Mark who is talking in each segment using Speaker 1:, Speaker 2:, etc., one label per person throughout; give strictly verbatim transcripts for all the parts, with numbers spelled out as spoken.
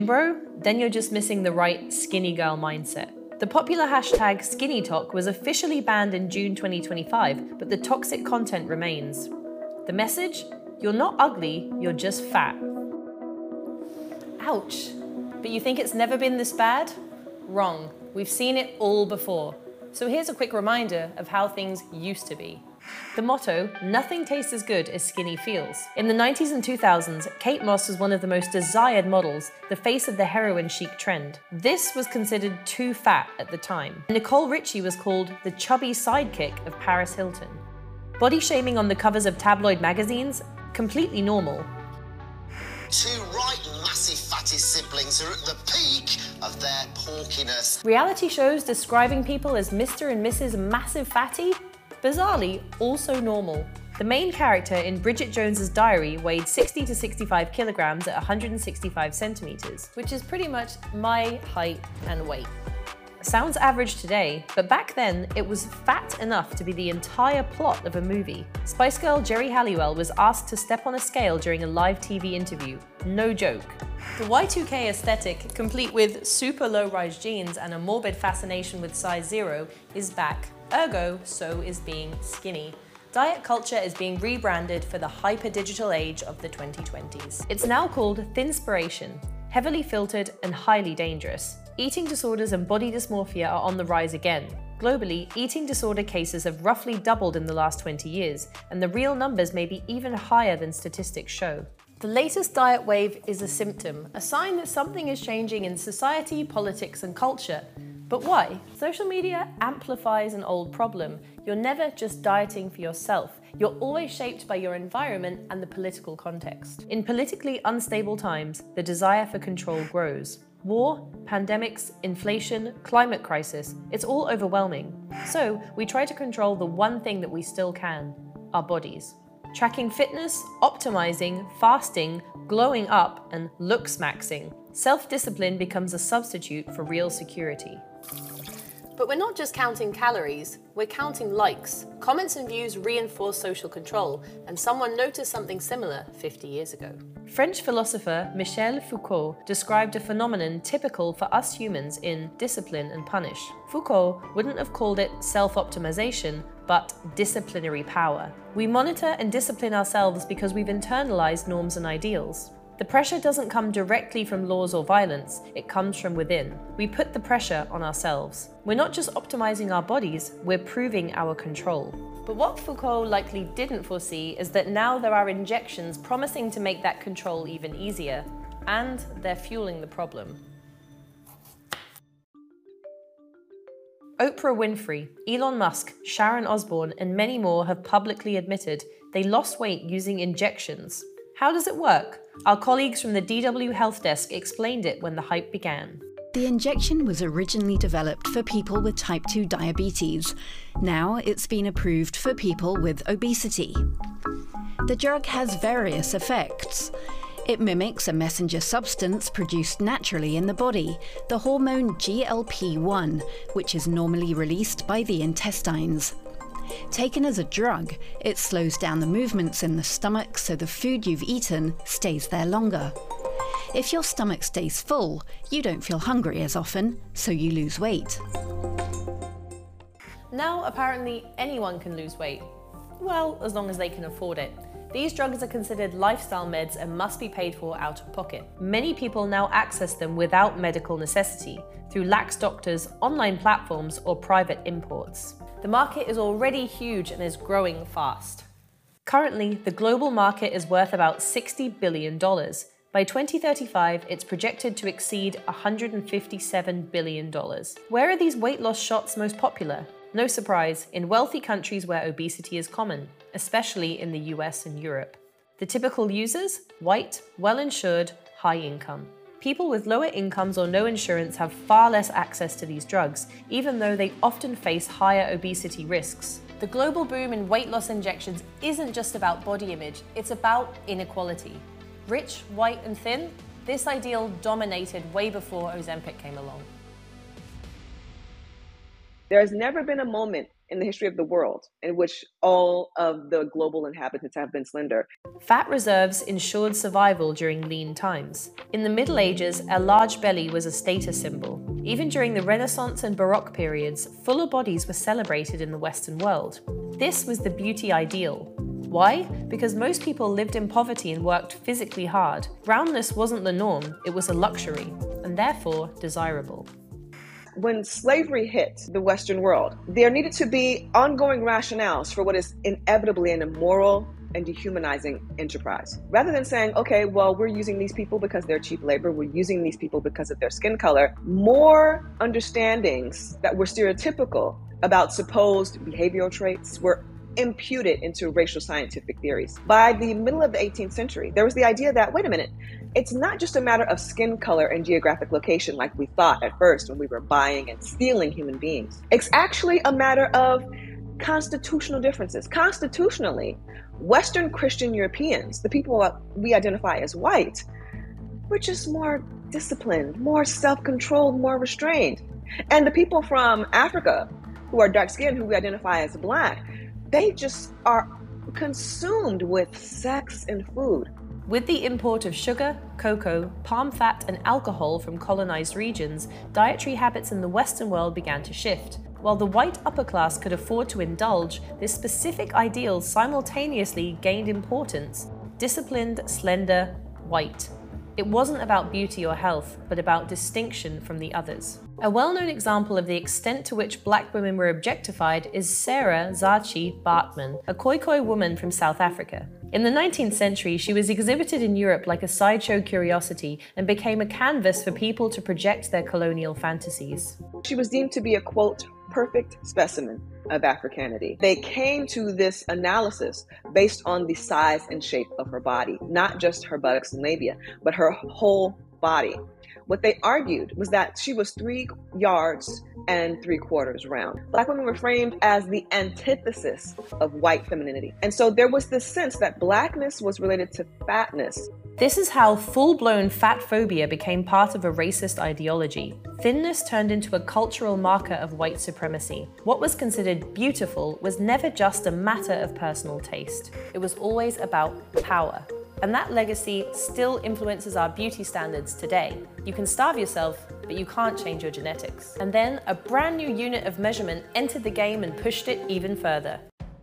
Speaker 1: bro, then you're just missing the right skinny girl mindset. The popular hashtag SkinnyTok was officially banned in June twenty twenty-five, but the toxic content remains. The message? You're not ugly, you're just fat. Ouch. But you think it's never been this bad? Wrong. We've seen it all before. So here's a quick reminder of how things used to be. The motto, nothing tastes as good as skinny feels. In the nineties and two thousands, Kate Moss was one of the most desired models, the face of the heroin chic trend. This was considered too fat at the time. Nicole Richie was called the chubby sidekick of Paris Hilton. Body shaming on the covers of tabloid magazines? Completely normal.
Speaker 2: Two right massive fatty siblings are at the peak of their porkiness.
Speaker 1: Reality shows describing people as Mister and Missus Massive Fatty? Bizarrely, also normal. The main character in Bridget Jones's Diary weighed sixty to sixty-five kilograms at one hundred sixty-five centimeters, which is pretty much my height and weight. Sounds average today, but back then it was fat enough to be the entire plot of a movie. Spice Girl Geri Halliwell was asked to step on a scale during a live T V interview. No joke. The Y two K aesthetic, complete with super low-rise jeans and a morbid fascination with size zero, is back. Ergo, so is being skinny. Diet culture is being rebranded for the hyper-digital age of the twenty twenties. It's now called Thinspiration, heavily filtered and highly dangerous. Eating disorders and body dysmorphia are on the rise again. Globally, eating disorder cases have roughly doubled in the last twenty years, and the real numbers may be even higher than statistics show. The latest diet wave is a symptom, a sign that something is changing in society, politics, and culture. But why? Social media amplifies an old problem. You're never just dieting for yourself. You're always shaped by your environment and the political context. In politically unstable times, the desire for control grows. War, pandemics, inflation, climate crisis, it's all overwhelming. So we try to control the one thing that we still can, our bodies. Tracking fitness, optimizing, fasting, glowing up, and looks-maxing. Self-discipline becomes a substitute for real security. But we're not just counting calories, we're counting likes. Comments and views reinforce social control, and someone noticed something similar fifty years ago. French philosopher Michel Foucault described a phenomenon typical for us humans in Discipline and Punish. Foucault wouldn't have called it self-optimization, but disciplinary power. We monitor and discipline ourselves because we've internalized norms and ideals. The pressure doesn't come directly from laws or violence, it comes from within. We put the pressure on ourselves. We're not just optimizing our bodies, we're proving our control. But what Foucault likely didn't foresee is that now there are injections promising to make that control even easier, and they're fueling the problem. Oprah Winfrey, Elon Musk, Sharon Osbourne, and many more have publicly admitted they lost weight using injections. How does it work? Our colleagues from the D W Health Desk explained it when the hype began.
Speaker 3: The injection was originally developed for people with type two diabetes. Now it's been approved for people with obesity. The drug has various effects. It mimics a messenger substance produced naturally in the body, the hormone G L P one, which is normally released by the intestines. Taken as a drug, it slows down the movements in the stomach so the food you've eaten stays there longer. If your stomach stays full, you don't feel hungry as often, so you lose weight.
Speaker 1: Now, apparently, anyone can lose weight. Well, as long as they can afford it. These drugs are considered lifestyle meds and must be paid for out of pocket. Many people now access them without medical necessity, through lax doctors, online platforms, or private imports. The market is already huge and is growing fast. Currently, the global market is worth about sixty billion dollars. By twenty thirty-five, it's projected to exceed one hundred fifty-seven billion dollars. Where are these weight loss shots most popular? No surprise, in wealthy countries where obesity is common, especially in the U S and Europe. The typical users? White, well-insured, high income. People with lower incomes or no insurance have far less access to these drugs, even though they often face higher obesity risks. The global boom in weight loss injections isn't just about body image, it's about inequality. Rich, white, and thin? This ideal dominated way before Ozempic came along.
Speaker 4: There's never been a moment in the history of the world in which all of the global inhabitants have been slender.
Speaker 1: Fat reserves ensured survival during lean times. In the Middle Ages, a large belly was a status symbol. Even during the Renaissance and Baroque periods, fuller bodies were celebrated in the Western world. This was the beauty ideal. Why? Because most people lived in poverty and worked physically hard. Roundness wasn't the norm, it was a luxury, and therefore desirable.
Speaker 4: When slavery hit the Western world, there needed to be ongoing rationales for what is inevitably an immoral and dehumanizing enterprise. Rather than saying, okay, well, we're using these people because they're cheap labor, we're using these people because of their skin color, more understandings that were stereotypical about supposed behavioral traits were imputed into racial scientific theories. By the middle of the eighteenth century, there was the idea that, wait a minute, it's not just a matter of skin color and geographic location like we thought at first when we were buying and stealing human beings. It's actually a matter of constitutional differences. Constitutionally, Western Christian Europeans, the people we identify as white, were just more disciplined, more self-controlled, more restrained. And the people from Africa who are dark-skinned, who we identify as black, they just are consumed with sex and food.
Speaker 1: With the import of sugar, cocoa, palm fat, and alcohol from colonized regions, dietary habits in the Western world began to shift. While the white upper class could afford to indulge, this specific ideal simultaneously gained importance: disciplined, slender, white. It wasn't about beauty or health, but about distinction from the others. A well-known example of the extent to which black women were objectified is Sarah Zachi Baartman, a Khoikhoi woman from South Africa. In the nineteenth century, she was exhibited in Europe like a sideshow curiosity and became a canvas for people to project their colonial fantasies.
Speaker 4: She was deemed to be a, quote, perfect specimen of Africanity. They came to this analysis based on the size and shape of her body, not just her buttocks and labia, but her whole body. What they argued was that she was three yards and three quarters round. Black women were framed as the antithesis of white femininity. And so there was this sense that blackness was related to fatness.
Speaker 1: This is how full-blown fat phobia became part of a racist ideology. Thinness turned into a cultural marker of white supremacy. What was considered beautiful was never just a matter of personal taste. It was always about power. And that legacy still influences our beauty standards today. You can starve yourself, but you can't change your genetics. And then a brand new unit of measurement entered the game and pushed it even further.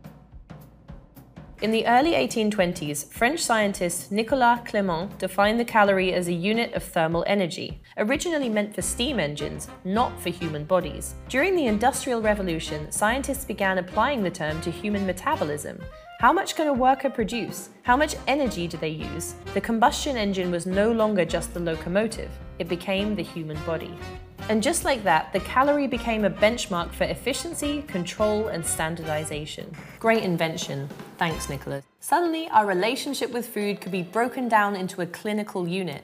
Speaker 1: In the early eighteen twenties, French scientist Nicolas Clément defined the calorie as a unit of thermal energy, originally meant for steam engines, not for human bodies. During the Industrial Revolution, scientists began applying the term to human metabolism. How much can a worker produce? How much energy do they use? The combustion engine was no longer just the locomotive, it became the human body. And just like that, the calorie became a benchmark for efficiency, control, and standardization. Great invention. Thanks, Nicholas. Suddenly, our relationship with food could be broken down into a clinical unit.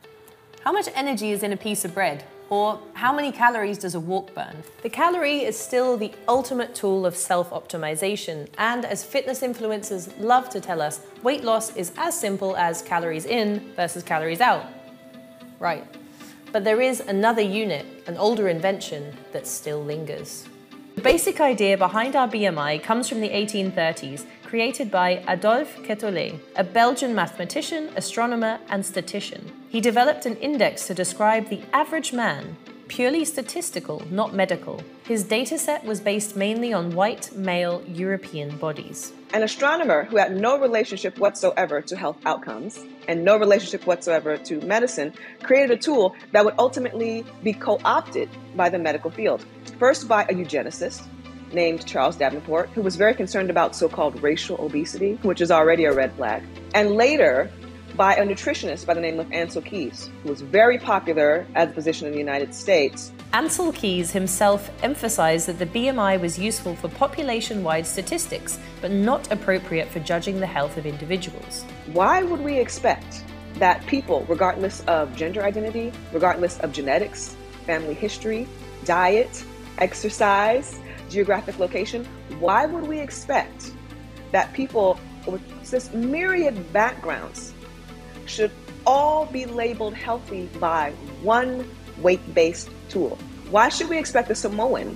Speaker 1: How much energy is in a piece of bread? Or how many calories does a walk burn? The calorie is still the ultimate tool of self-optimization, and as fitness influencers love to tell us, weight loss is as simple as calories in versus calories out. Right. But there is another unit, an older invention, that still lingers. The basic idea behind our B M I comes from the eighteen thirties, created by Adolphe Quetelet, a Belgian mathematician, astronomer, and statistician. He developed an index to describe the average man, purely statistical, not medical. His dataset was based mainly on white, male, European bodies.
Speaker 4: An astronomer who had no relationship whatsoever to health outcomes and no relationship whatsoever to medicine created a tool that would ultimately be co-opted by the medical field. First by a eugenicist named Charles Davenport, who was very concerned about so-called racial obesity, which is already a red flag, and later by a nutritionist by the name of Ancel Keys, who was very popular as a physician in the United States.
Speaker 1: Ancel Keys himself emphasized that the B M I was useful for population-wide statistics, but not appropriate for judging the health of individuals.
Speaker 4: Why would we expect that people, regardless of gender identity, regardless of genetics, family history, diet, exercise, geographic location, why would we expect that people with this myriad backgrounds should all be labeled healthy by one weight-based tool? Why should we expect a Samoan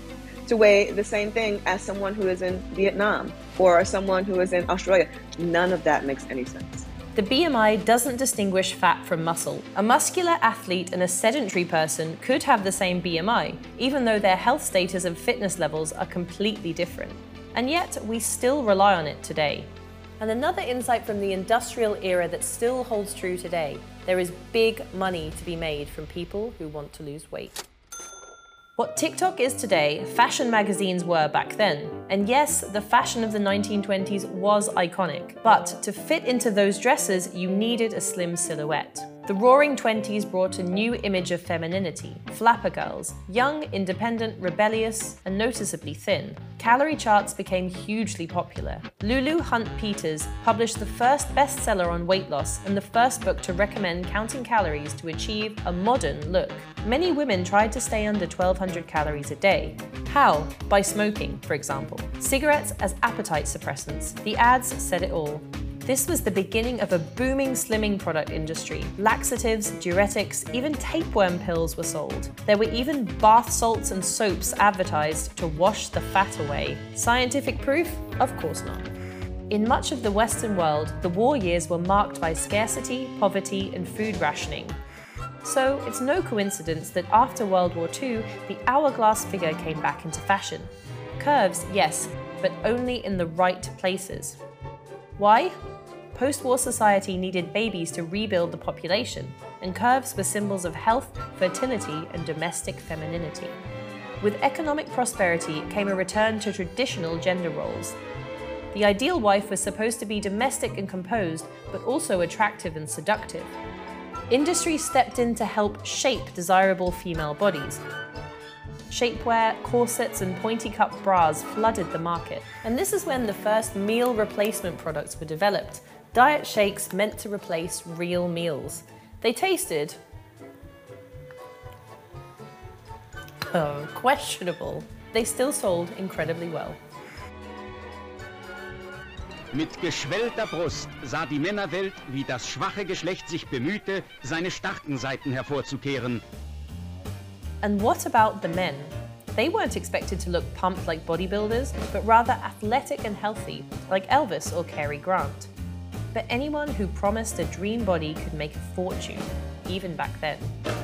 Speaker 4: to weigh the same thing as someone who is in Vietnam or someone who is in Australia. None of that makes any sense.
Speaker 1: The B M I doesn't distinguish fat from muscle. A muscular athlete and a sedentary person could have the same B M I, even though their health status and fitness levels are completely different. And yet, we still rely on it today. And another insight from the industrial era that still holds true today: there is big money to be made from people who want to lose weight. What TikTok is today, fashion magazines were back then. And yes, the fashion of the nineteen twenties was iconic, but to fit into those dresses, you needed a slim silhouette. The Roaring Twenties brought a new image of femininity: flapper girls, young, independent, rebellious, and noticeably thin. Calorie charts became hugely popular. Lulu Hunt Peters published the first bestseller on weight loss and the first book to recommend counting calories to achieve a modern look. Many women tried to stay under twelve hundred calories a day. How? By smoking, for example. Cigarettes as appetite suppressants. The ads said it all. This was the beginning of a booming slimming product industry. Laxatives, diuretics, even tapeworm pills were sold. There were even bath salts and soaps advertised to wash the fat away. Scientific proof? Of course not. In much of the Western world, the war years were marked by scarcity, poverty, and food rationing. So it's no coincidence that after World War Two, the hourglass figure came back into fashion. Curves, yes, but only in the right places. Why? Post-war society needed babies to rebuild the population, and curves were symbols of health, fertility, and domestic femininity. With economic prosperity came a return to traditional gender roles. The ideal wife was supposed to be domestic and composed, but also attractive and seductive. Industry stepped in to help shape desirable female bodies. Shapewear, corsets, and pointy-cup bras flooded the market. And this is when the first meal replacement products were developed. Diet shakes meant to replace real meals. They tasted oh, questionable. They still sold incredibly well.
Speaker 5: Mit geschwellter Brust sah die Männerwelt, wie das schwache Geschlecht sich bemühte, seine starken Seiten hervorzukehren.
Speaker 1: And what about the men? They weren't expected to look pumped like bodybuilders, but rather athletic and healthy, like Elvis or Cary Grant. But anyone who promised a dream body could make a fortune, even back then.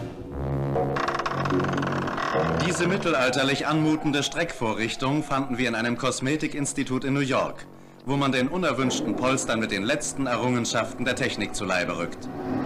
Speaker 6: Diese mittelalterlich anmutende Streckvorrichtung fanden wir in einem Kosmetikinstitut in New York, wo man den unerwünschten Polstern mit den letzten Errungenschaften der Technik zu Leibe rückt.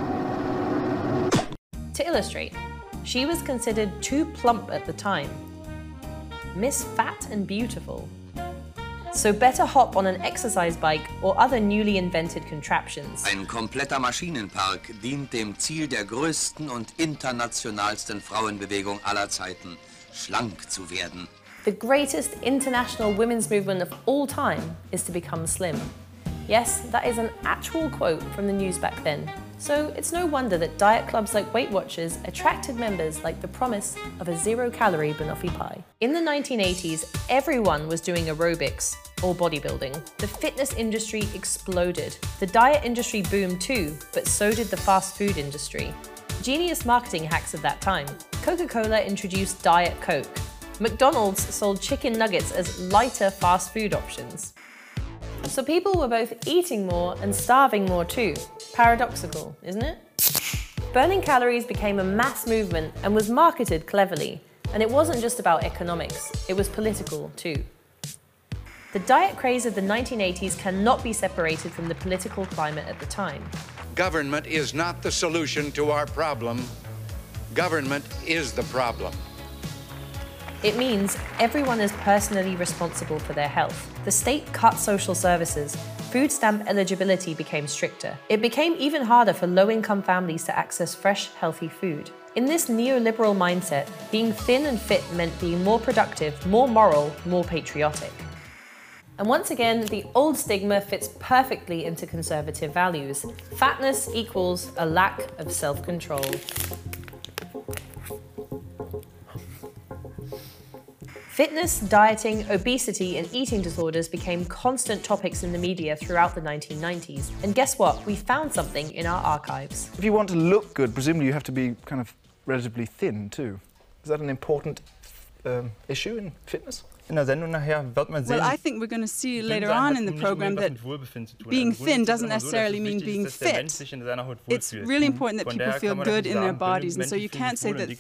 Speaker 1: To illustrate, she was considered too plump at the time. Miss Fat and Beautiful. So better hop on an exercise bike or other newly invented contraptions.
Speaker 7: Ein kompletter Maschinenpark dient dem Ziel der größten und internationalsten Frauenbewegung aller Zeiten, schlank zu werden.
Speaker 1: The greatest international women's movement of all time is to become slim. Yes, that is an actual quote from the news back then. So it's no wonder that diet clubs like Weight Watchers attracted members like the promise of a zero-calorie banoffee pie. In the nineteen eighties, everyone was doing aerobics or bodybuilding. The fitness industry exploded. The diet industry boomed too, but so did the fast food industry. Genius marketing hacks of that time. Coca-Cola introduced Diet Coke. McDonald's sold chicken nuggets as lighter fast food options. So people were both eating more and starving more too. Paradoxical, isn't it? Burning calories became a mass movement and was marketed cleverly. And it wasn't just about economics, it was political too. The diet craze of the nineteen eighties cannot be separated from the political climate at the time.
Speaker 8: Government is not the solution to our problem. Government is the problem.
Speaker 1: It means everyone is personally responsible for their health. The state cut social services. Food stamp eligibility became stricter. It became even harder for low-income families to access fresh, healthy food. In this neoliberal mindset, being thin and fit meant being more productive, more moral, more patriotic. And once again, the old stigma fits perfectly into conservative values. Fatness equals a lack of self-control. Fitness, dieting, obesity, and eating disorders became constant topics in the media throughout the nineteen nineties. And guess what? We found something in our archives.
Speaker 9: If you want to look good, presumably you have to be kind of relatively thin too. Is that an important uh, issue in fitness? In der Sendung nachher wird man sehen.
Speaker 10: Well, I think we're going to see later on in the program that being thin doesn't necessarily mean being fit. It's really important that people feel good in their bodies, and so you can't say that